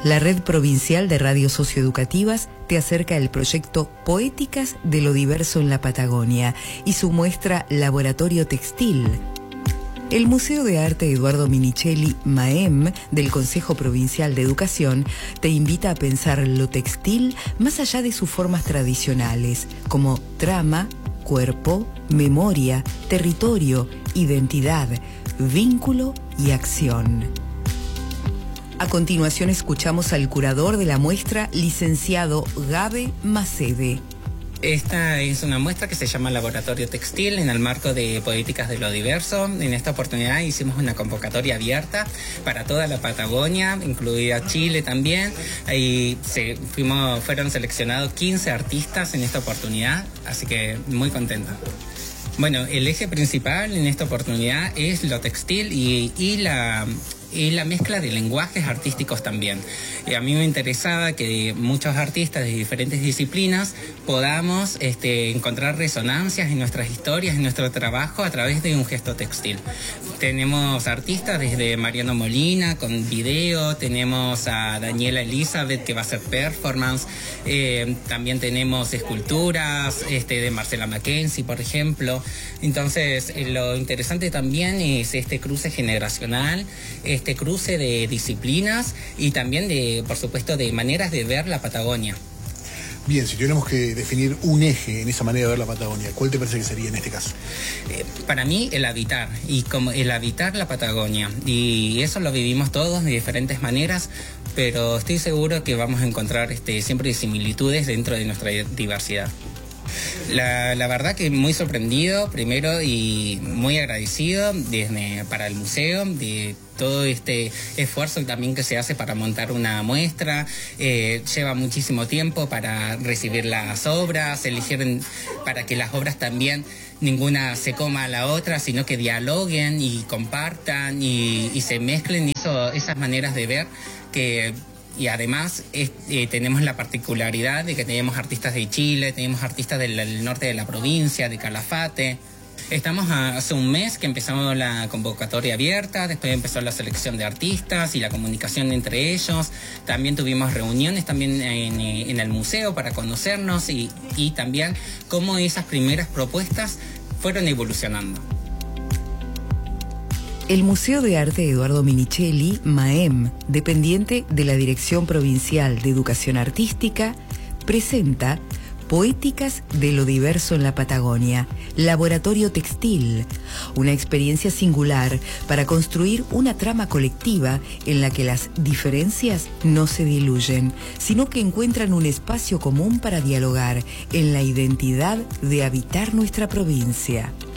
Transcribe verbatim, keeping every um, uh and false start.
La Red Provincial de Radios Socioeducativas te acerca el proyecto Poéticas de lo Diverso en la Patagonia y su muestra Laboratorio Textil. El Museo de Arte Eduardo Minichelli, MAEM, del Consejo Provincial de Educación, te invita a pensar lo textil más allá de sus formas tradicionales, como trama, cuerpo, memoria, territorio, identidad, vínculo y acción. A continuación escuchamos al curador de la muestra, licenciado Gabe Macede. Esta es una muestra que se llama Laboratorio Textil en el marco de Poéticas de lo Diverso. En esta oportunidad hicimos una convocatoria abierta para toda la Patagonia, incluida Chile también. Ahí se, fuimos, fueron seleccionados quince artistas en esta oportunidad, así que muy contento. Bueno, el eje principal en esta oportunidad es lo textil y, y la... y la mezcla de lenguajes artísticos también. Y a mí me interesaba que muchos artistas de diferentes disciplinas podamos este, encontrar resonancias en nuestras historias, en nuestro trabajo a través de un gesto textil. Tenemos artistas desde Mariano Molina con video, tenemos a Daniela Elizabeth que va a hacer performance, eh, también tenemos esculturas este, de Marcela Mackenzie, por ejemplo. Entonces, eh, lo interesante también es este cruce generacional, este cruce de disciplinas y también de, por supuesto, de maneras de ver la Patagonia. Bien, si tuviéramos que definir un eje en esa manera de ver la Patagonia, ¿cuál te parece que sería en este caso? Eh, para mí, el habitar, y como el habitar la Patagonia, y eso lo vivimos todos de diferentes maneras, pero estoy seguro que vamos a encontrar este, siempre similitudes dentro de nuestra diversidad. La, la verdad que muy sorprendido primero y muy agradecido desde, para el museo de todo este esfuerzo también que se hace para montar una muestra. Eh, lleva muchísimo tiempo para recibir las obras, elegir para que las obras también ninguna se coma a la otra, sino que dialoguen y compartan y, y se mezclen eso, esas maneras de ver que... Y además es, eh, tenemos la particularidad de que tenemos artistas de Chile, tenemos artistas del, del norte de la provincia, de Calafate. Estamos a, hace un mes que empezamos la convocatoria abierta, después empezó la selección de artistas y la comunicación entre ellos. También tuvimos reuniones también en, en el museo para conocernos y, y también cómo esas primeras propuestas fueron evolucionando. El Museo de Arte Eduardo Minichelli, MAEM, dependiente de la Dirección Provincial de Educación Artística, presenta Poéticas de lo Diverso en la Patagonia, Laboratorio Textil, una experiencia singular para construir una trama colectiva en la que las diferencias no se diluyen, sino que encuentran un espacio común para dialogar en la identidad de habitar nuestra provincia.